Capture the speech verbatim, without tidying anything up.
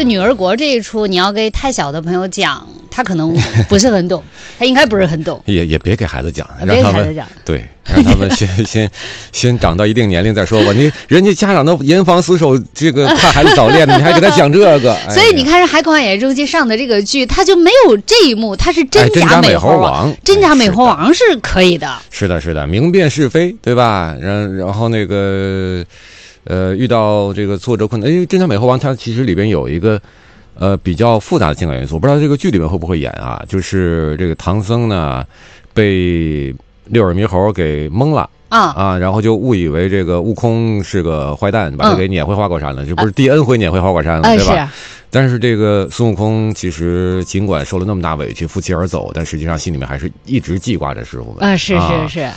就女儿国这一出，你要给太小的朋友讲，他可能不是很懂，他应该不是很懂。 也也别给孩子讲， 别给孩子讲， 对，让他们先先先长到一定年龄再说吧。你人家家长都严防死守，这个怕孩子早恋的，你还给他讲这个。哎、 所以你看，《海狂野中期上的这个剧，他就没有这一幕，他是真假美猴王，真假美猴王是可以的。 是的，是的，明辨是非，对吧？然然后那个。呃，遇到这个挫折困难，哎，真假美猴王它其实里边有一个呃比较复杂的情感元素，不知道这个剧里面会不会演啊？就是这个唐僧呢被六耳猕猴给蒙了啊啊，然后就误以为这个悟空是个坏蛋，把他给撵回花果山了，这、嗯、不是第 N 回撵回花果山了， 呃、 对吧？ 是啊。 但是这个孙悟空其实尽管受了那么大委屈，负气而走，但实际上心里面还是一直记挂着师傅们。 啊，是是是。